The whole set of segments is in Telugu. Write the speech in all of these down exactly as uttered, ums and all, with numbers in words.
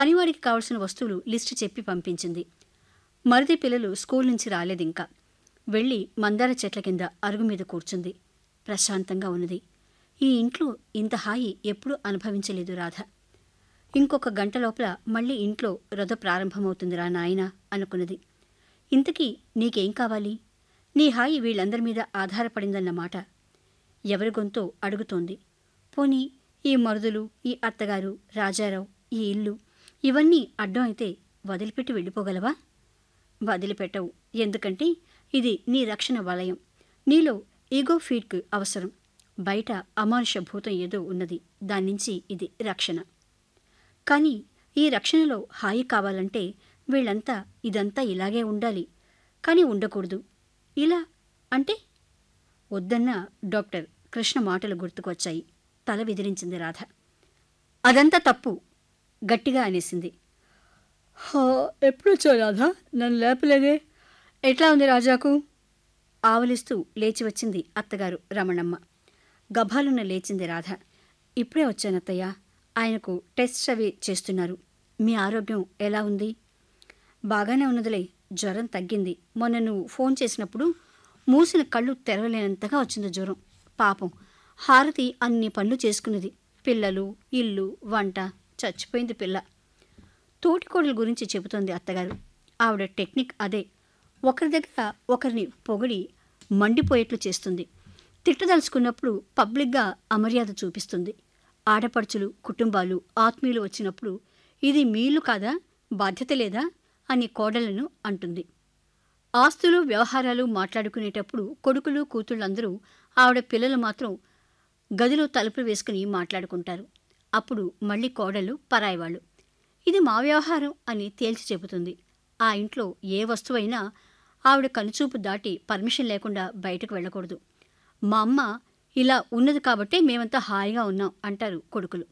పనివాడికి కావలసిన వస్తువులు లిస్టు చెప్పి పంపించింది. మరిది పిల్లలు స్కూల్ నుంచి రాలేదింకా. వెళ్ళి మందార చెట్ల కింద అరుగు మీద కూర్చుంది. ప్రశాంతంగా ఉన్నది. ఈ ఇంట్లో ఇంత హాయి ఎప్పుడూ అనుభవించలేదు రాధ. ఇంకొక గంట లోపల మళ్ళీ ఇంట్లో రథ ప్రారంభమవుతుందిరా నాయనా అనుకున్నది. ఇంతకీ నీకేం కావాలి? నీ హాయి వీళ్ళందరి మీద ఆధారపడిందన్నమాట. ఎవరి గొంతో అడుగుతోంది. పోనీ ఈ మరుదులు, ఈ అత్తగారు, రాజారావు, ఈ ఇల్లు ఇవన్నీ అడ్డం అయితే వదిలిపెట్టి వెళ్ళిపోగలవా? వదిలిపెట్టవు. ఎందుకంటే ఇది నీ రక్షణ వలయం. నీలో ఈగో ఫీడ్కు అవసరం. బయట అమానుష భూతం ఏదో ఉన్నది. దాన్నించి ఇది రక్షణ. కానీ ఈ రక్షణలో హాయి కావాలంటే వీళ్ళంతా ఇదంతా ఇలాగే ఉండాలి. కానీ ఉండకూడదు. ఇలా అంటే వద్దన్న డాక్టర్ కృష్ణ మాటలు గుర్తుకొచ్చాయి. తల విదిరించింది రాధ. అదంతా తప్పు గట్టిగా అనేసింది. హా, ఎప్పుడొచ్చా రాధా? నన్ను లేపలేదే. ఎట్లా ఉంది రాజాకు? ఆవలిస్తూ లేచి వచ్చింది అత్తగారు రమణమ్మ. గభాలున లేచింది రాధ. ఇప్పుడే వచ్చానత్తయ్య. ఆయనకు టెస్ట్ అవి చేస్తున్నారు. మీ ఆరోగ్యం ఎలా ఉంది? బాగానే ఉన్నదిలే. జ్వరం తగ్గింది. మొన్న నువ్వు ఫోన్ చేసినప్పుడు మూసిన కళ్ళు తెరవలేనంతగా వచ్చింది జ్వరం. పాపం హారతి అన్ని పనులు చేసుకున్నది. పిల్లలు, ఇల్లు, వంట. చచ్చిపోయింది పిల్ల. తోటికోడల గురించి చెబుతోంది అత్తగారు. ఆవిడ టెక్నిక్ అదే. ఒకరి దగ్గర ఒకరిని పొగిడి మండిపోయేట్లు చేస్తుంది. తిట్టదలుచుకున్నప్పుడు పబ్లిక్గా అమర్యాద చూపిస్తుంది. ఆడపడుచులు, కుటుంబాలు, ఆత్మీయులు వచ్చినప్పుడు ఇది మీలు కాదా, బాధ్యత లేదా అని కోడలను అంటుంది. ఆస్తులు, వ్యవహారాలు మాట్లాడుకునేటప్పుడు కొడుకులు, కూతుళ్ళందరూ ఆవిడ పిల్లలు మాత్రం గదిలో తలుపులు వేసుకుని మాట్లాడుకుంటారు. అప్పుడు మళ్ళీ కోడలు పరాయివాళ్ళు. ఇది మా వ్యవహారం అని తేల్చి చెబుతుంది. ఆ ఇంట్లో ఏ వస్తువైనా ఆవిడ కనుచూపు దాటి పర్మిషన్ లేకుండా బయటకు వెళ్ళకూడదు. మా అమ్మ ఇలా ఉన్నది కాబట్టే మేమంతా హాయిగా ఉన్నాం అంటారు కొడుకులు.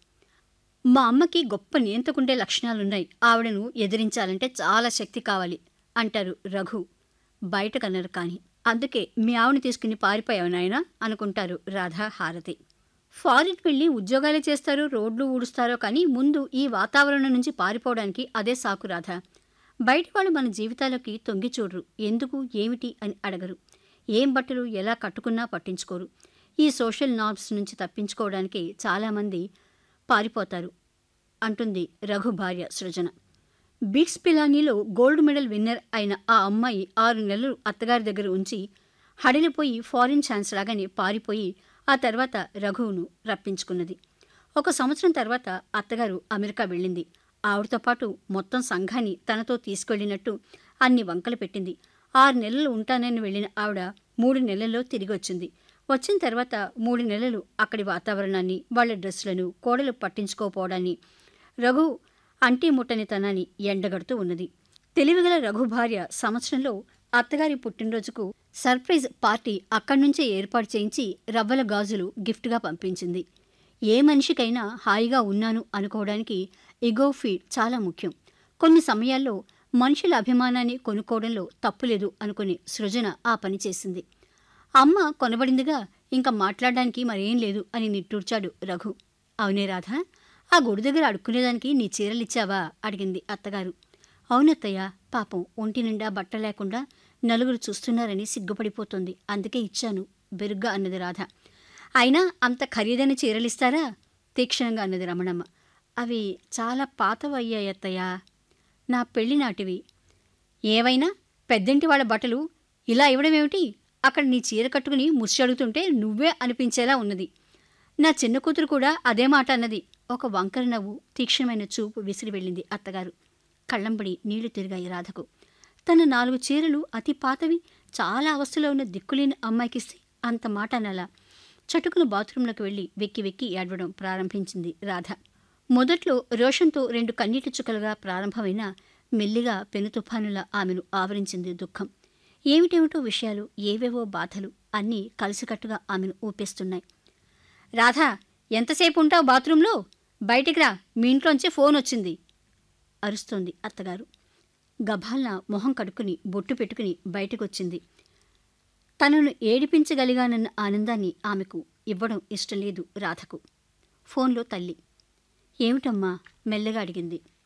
మా అమ్మకి గొప్ప నియంతకుండే లక్షణాలున్నాయి. ఆవిడను ఎదిరించాలంటే చాలా శక్తి కావాలి అంటారు రఘు. బయటకన్నారు కానీ. అందుకే మీ ఆవిడని తీసుకుని పారిపోయావు నాయనా అనుకుంటారు రాధా, హారతి. ఫారిన్ వెళ్ళి ఉద్యోగాలే చేస్తారు, రోడ్లు ఊడుస్తారో కానీ ముందు ఈ వాతావరణం నుంచి పారిపోవడానికి అదే సాకు రాధ. బయట వాళ్ళు మన జీవితాలకి తొంగి చూడరు. ఎందుకు, ఏమిటి అని అడగరు. ఏం బట్టలు ఎలా కట్టుకున్నా పట్టించుకోరు. ఈ సోషల్ నార్మ్స్ నుంచి తప్పించుకోవడానికి చాలామంది పారిపోతారు అంటుంది రఘు భార్య సృజన. బిట్స్ పిలానీలో గోల్డ్ మెడల్ విన్నర్ అయిన ఆ అమ్మాయి ఆరు నెలలు అత్తగారి దగ్గర ఉంచి హడిలిపోయి ఫారిన్ ఛాన్స్ లాగానే పారిపోయి ఆ తర్వాత రఘువును రప్పించుకున్నది. ఒక సంవత్సరం తర్వాత అత్తగారు అమెరికా వెళ్ళింది. ఆవిడతో పాటు మొత్తం సంఘాన్ని తనతో తీసుకెళ్లినట్టు అన్ని వంకలు పెట్టింది. ఆరు నెలలు ఉంటానని వెళ్ళిన ఆవిడ మూడు నెలల్లో తిరిగి వచ్చింది. వచ్చిన తర్వాత మూడు నెలలు అక్కడి వాతావరణాన్ని, వాళ్ళ డ్రెస్సులను, కోడలు పట్టించుకోపోవడాన్ని, రఘు అంటీ ముట్టనితనాన్ని ఎండగడుతూ ఉన్నది. తెలివిగల రఘు భార్య సంవత్సరంలో అత్తగారి పుట్టినరోజుకు సర్ప్రైజ్ పార్టీ అక్కడి నుంచే ఏర్పాటు చేయించి రవ్వల గాజులు గిఫ్ట్గా పంపించింది. ఏ మనిషికైనా హాయిగా ఉన్నాను అనుకోవడానికి ఇగో ఫీడ్ చాలా ముఖ్యం. కొన్ని సమయాల్లో మనుషుల అభిమానాన్ని కొనుక్కోవడంలో తప్పులేదు అనుకుని సృజన ఆ పని చేసింది. అమ్మ కొనబడిందిగా, ఇంకా మాట్లాడడానికి మరేం లేదు అని నిట్టూర్చాడు రఘు. అవునే రాధా, ఆ గుడి దగ్గర అడుక్కునేదానికి నీ చీరలిచ్చావా అడిగింది అత్తగారు. అవునత్తయ్య, పాపం ఒంటి నిండా బట్ట లేకుండా నలుగురు చూస్తున్నారని సిగ్గుపడిపోతుంది, అందుకే ఇచ్చాను బెరుగ్గా అన్నది రాధ. అయినా అంత ఖరీదైన చీరలిస్తారా? తీక్షణంగా అన్నది రమణమ్మ. అవి చాలా పాతవయ్యాయత్తయ్య, నా పెళ్లి నాటివి. ఏవైనా పెద్దంటి వాళ్ళ బట్టలు ఇలా ఇవ్వడమేమిటి? అక్కడ నీ చీర కట్టుకుని ముసి అడుగుతుంటే నువ్వే అనిపించేలా ఉన్నది. నా చిన్న కూతురు కూడా అదే మాట అన్నది. ఒక వంకర నవ్వు, తీక్షణమైన చూపు విసిరి వెళ్ళింది అత్తగారు. కళ్ళంబడి నీళ్లు తిరిగాయి రాధకు. తన నాలుగు చీరలు అతి పాతవి, చాలా అవస్థలో ఉన్న దిక్కులేని అమ్మాయికిస్తే అంత మాట అనలా. చటుకును బాత్రూంలోకి వెళ్ళి వెక్కి వెక్కి ఏడవడం ప్రారంభించింది రాధ. మొదట్లో రోషంతో రెండు కన్నీటి చుక్కలుగా ప్రారంభమైన మెల్లిగా పెను తుఫానులా ఆమెను ఆవరించింది దుఃఖం. ఏమిటేమిటో విషయాలు, ఏవేవో బాధలు అన్నీ కలిసికట్టుగా ఆమెను ఊపేస్తున్నాయి. రాధా, ఎంతసేపు ఉంటావు బాత్రూంలో? బయటికి రా, మీ ఇంట్లోంచే ఫోన్ వచ్చింది అరుస్తోంది అత్తగారు. గభాల్న మొహం కడుక్కుని బొట్టు పెట్టుకుని బయటకొచ్చింది. తనను ఏడిపించగలిగానన్న ఆనందాన్ని ఆమెకు ఇవ్వడం ఇష్టం లేదు రాధకు. ఫోన్లో తల్లి. ఏమిటమ్మా మెల్లగా అడిగింది.